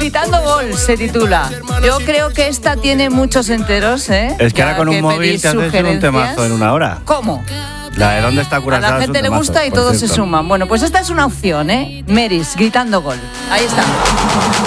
Gritando Gol se titula. Yo creo que esta tiene muchos enteros, ¿eh? Es que ahora con un móvil te haces un temazo en una hora. ¿Cómo? La de ¿Dónde está Curazao? A la gente le gusta y todos se suman. Bueno, pues esta es una opción, ¿eh? Meris, Gritando Gol. Ahí está.